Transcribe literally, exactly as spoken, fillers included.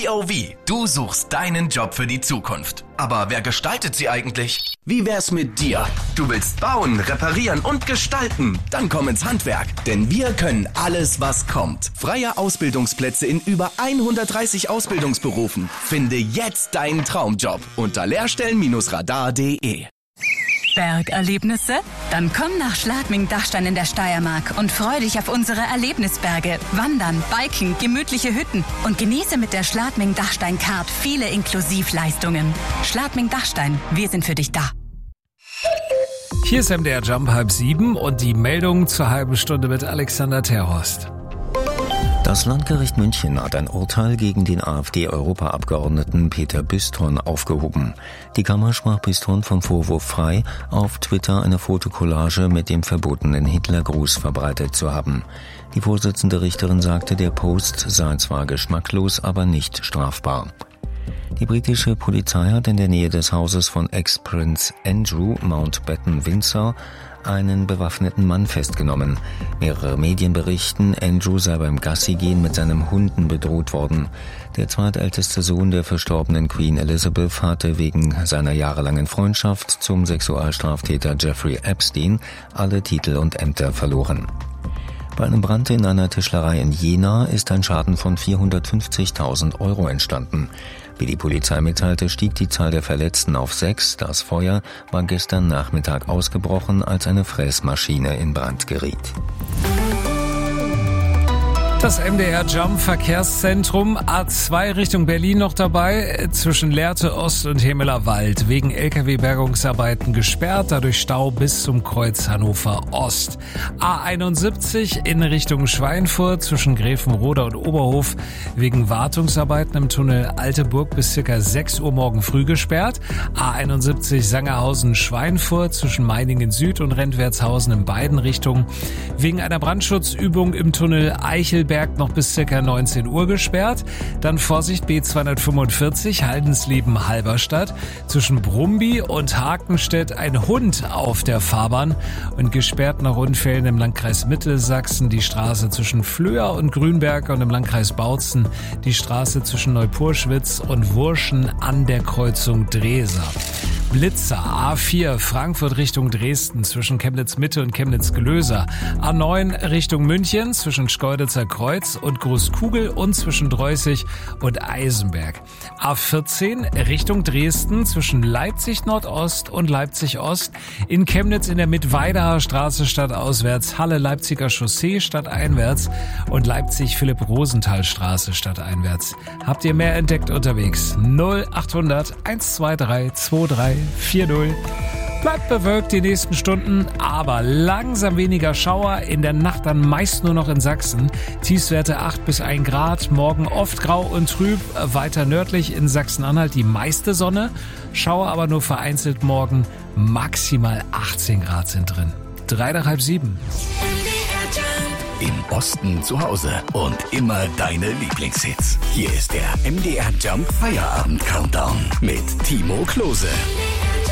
V O V, du suchst deinen Job für die Zukunft. Aber wer gestaltet sie eigentlich? Wie wär's mit dir? Du willst bauen, reparieren und gestalten? Dann komm ins Handwerk, denn wir können alles, was kommt. Freie Ausbildungsplätze in über hundertdreißig Ausbildungsberufen. Finde jetzt deinen Traumjob unter lehrstellen Radar punkt de. Bergerlebnisse? Dann komm nach Schladming-Dachstein in der Steiermark und freu dich auf unsere Erlebnisberge. Wandern, Biken, gemütliche Hütten und genieße mit der Schladming-Dachstein-Card viele Inklusivleistungen. Schladming-Dachstein, wir sind für dich da. Hier ist M D R Jump halb sieben und die Meldung zur halben Stunde mit Alexander Terhorst. Das Landgericht München hat ein Urteil gegen den AfD-Europaabgeordneten Peter Büstorn aufgehoben. Die Kammer sprach Büstorn vom Vorwurf frei, auf Twitter eine Fotokollage mit dem verbotenen Hitlergruß verbreitet zu haben. Die Vorsitzende Richterin sagte, der Post sei zwar geschmacklos, aber nicht strafbar. Die britische Polizei hat in der Nähe des Hauses von Ex-Prinz Andrew, Mountbatten Windsor, einen bewaffneten Mann festgenommen. Mehrere Medien berichten, Andrew sei beim Gassigehen mit seinem Hunden bedroht worden. Der zweitälteste Sohn der verstorbenen Queen Elizabeth hatte wegen seiner jahrelangen Freundschaft zum Sexualstraftäter Jeffrey Epstein alle Titel und Ämter verloren. Bei einem Brand in einer Tischlerei in Jena ist ein Schaden von vierhundertfünfzigtausend Euro entstanden. Wie die Polizei mitteilte, stieg die Zahl der Verletzten auf sechs. Das Feuer war gestern Nachmittag ausgebrochen, als eine Fräsmaschine in Brand geriet. Das M D R Jump Verkehrszentrum A zwei Richtung Berlin noch dabei, zwischen Lehrte Ost und Hemeler Wald, wegen L K W-Bergungsarbeiten gesperrt, dadurch Stau bis zum Kreuz Hannover Ost. A einundsiebzig in Richtung Schweinfurt, zwischen Gräfenroda und Oberhof, wegen Wartungsarbeiten im Tunnel Alteburg bis circa sechs Uhr morgen früh gesperrt. A einundsiebzig Sangerhausen-Schweinfurt, zwischen Meiningen Süd und Rentwertshausen in beiden Richtungen, wegen einer Brandschutzübung im Tunnel Eichelberg noch bis ca. neunzehn Uhr gesperrt. Dann Vorsicht B zweihundertfünfundvierzig Haldensleben-Halberstadt, zwischen Brumby und Hakenstedt ein Hund auf der Fahrbahn und gesperrt nach Unfällen im Landkreis Mittelsachsen die Straße zwischen Flöa und Grünberg und im Landkreis Bautzen die Straße zwischen Neupurschwitz und Wurschen an der Kreuzung Dreser. Blitzer A vier Frankfurt Richtung Dresden zwischen Chemnitz Mitte und Chemnitz Gelöser. A neun Richtung München zwischen Schkeuditzer Kreuz und Großkugel und zwischen Dreußig und Eisenberg. A vierzehn Richtung Dresden zwischen Leipzig Nordost und Leipzig Ost. In Chemnitz in der Mittweidaer Straße stadtauswärts, Halle Leipziger Chaussee stadteinwärts und Leipzig Philipp Rosenthal Straße stadteinwärts. Habt ihr mehr entdeckt unterwegs? null achthundert hundertzweiundzwanzig dreiundzwanzig vierzig. Bleibt bewölkt die nächsten Stunden, aber langsam weniger Schauer. In der Nacht dann meist nur noch in Sachsen. Tiefstwerte acht bis ein Grad. Morgen oft grau und trüb. Weiter nördlich in Sachsen-Anhalt die meiste Sonne. Schauer aber nur vereinzelt morgen. Maximal achtzehn Grad sind drin. Drei nach halb sieben. Im Osten zu Hause und immer deine Lieblingshits. Hier ist der M D R Jump Feierabend Countdown mit Timo Klose.